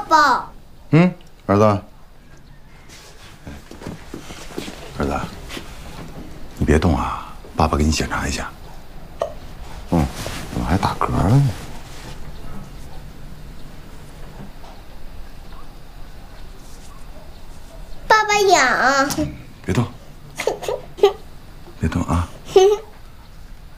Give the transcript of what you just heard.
爸。 嗯，儿子，儿子，你别动啊，爸爸给你检查一下。怎么还打嗝了呢？ 爸爸痒。 别动。